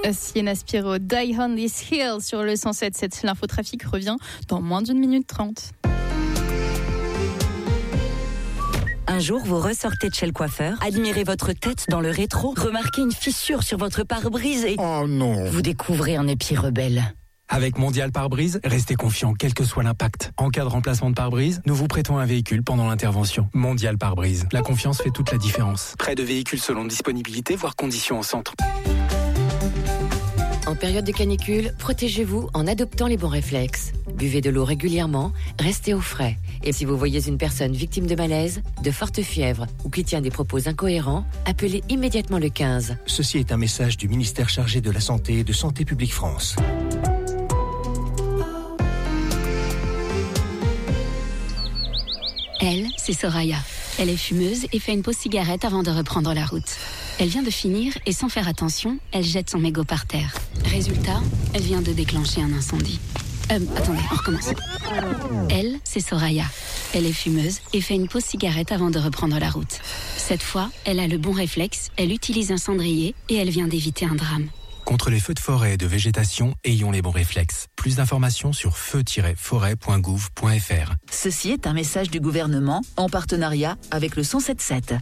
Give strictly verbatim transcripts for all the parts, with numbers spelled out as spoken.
Sienna Spiro, Die on this hill sur le cent sept virgule sept. L'infotrafic revient dans moins d'une minute trente. Un jour, vous ressortez de chez le coiffeur, admirez votre tête dans le rétro, remarquez une fissure sur votre pare-brise et... Oh non! Vous découvrez un épi rebelle. Avec Mondial Pare-Brise, restez confiant quel que soit l'impact. En cas de remplacement de pare-brise, nous vous prêtons un véhicule pendant l'intervention. Mondial Pare-Brise, la confiance fait toute la différence. Prêt de véhicules selon disponibilité, voire conditions en centre. En période de canicule, protégez-vous en adoptant les bons réflexes. Buvez de l'eau régulièrement, restez au frais. Et si vous voyez une personne victime de malaise, de forte fièvre ou qui tient des propos incohérents, appelez immédiatement le quinze. Ceci est un message du ministère chargé de la Santé et de Santé publique France. Elle, c'est Soraya. Elle est fumeuse et fait une pause cigarette avant de reprendre la route. Elle vient de finir et sans faire attention, elle jette son mégot par terre. Résultat, elle vient de déclencher un incendie. Euh, attendez, on recommence. Elle, c'est Soraya. Elle est fumeuse et fait une pause cigarette avant de reprendre la route. Cette fois, elle a le bon réflexe, elle utilise un cendrier et elle vient d'éviter un drame. Contre les feux de forêt et de végétation, ayons les bons réflexes. Plus d'informations sur feu tiret forêt point gouv point f r. Ceci est un message du gouvernement en partenariat avec le cent sept virgule sept.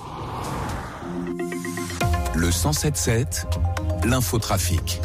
Le cent sept virgule sept, l'infotrafic.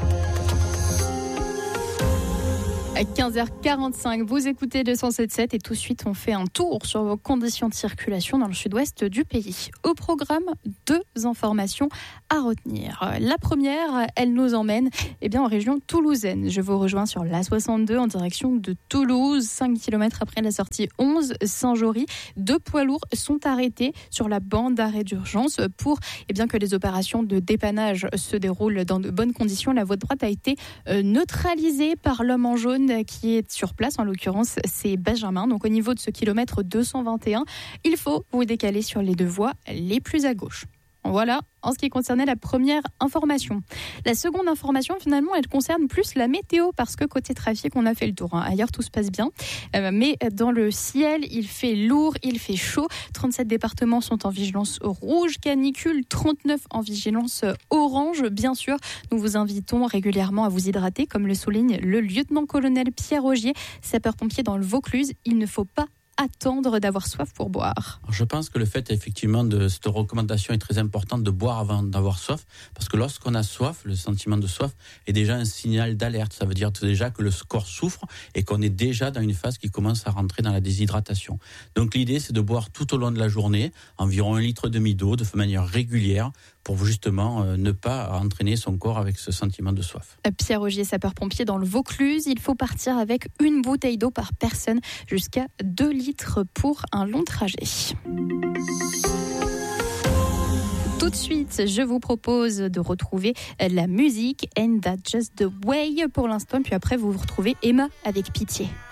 À quinze heures quarante-cinq, vous écoutez le cent sept virgule sept et tout de suite on fait un tour sur vos conditions de circulation dans le sud-ouest du pays. Au programme, deux informations à retenir. La première, elle nous emmène eh bien, en région toulousaine. Je vous rejoins sur l'A soixante-deux en direction de Toulouse, cinq kilomètres après la sortie onze Saint-Jory. Deux poids lourds sont arrêtés sur la bande d'arrêt d'urgence pour eh bien, que les opérations de dépannage se déroulent dans de bonnes conditions. La voie de droite a été euh, neutralisée par l'homme en jaune qui est sur place, en l'occurrence c'est Benjamin. Donc au niveau de ce kilomètre deux cent vingt et un, il faut vous décaler sur les deux voies les plus à gauche. Voilà, en ce qui concernait la première information. La seconde information, finalement, elle concerne plus la météo, parce que côté trafic, on a fait le tour. Hein. Ailleurs, tout se passe bien. Euh, mais dans le ciel, il fait lourd, il fait chaud. trente-sept départements sont en vigilance rouge, canicule, trente-neuf en vigilance orange. Bien sûr, nous vous invitons régulièrement à vous hydrater, comme le souligne le lieutenant-colonel Pierre Augier, sapeur-pompier dans le Vaucluse. Il ne faut pas attendre d'avoir soif pour boire. Je pense que le fait, effectivement, de cette recommandation est très importante de boire avant d'avoir soif, parce que lorsqu'on a soif, le sentiment de soif est déjà un signal d'alerte. Ça veut dire déjà que le corps souffre et qu'on est déjà dans une phase qui commence à rentrer dans la déshydratation. Donc l'idée, c'est de boire tout au long de la journée, environ un litre et demi d'eau, de manière régulière, pour justement euh, ne pas entraîner son corps avec ce sentiment de soif. Pierre Augier, sapeur-pompier dans le Vaucluse. Il faut partir avec une bouteille d'eau par personne, jusqu'à deux litres pour un long trajet. Tout de suite, je vous propose de retrouver la musique And That's Just the Way pour l'instant. Puis après, vous vous retrouvez Emma avec Pitié.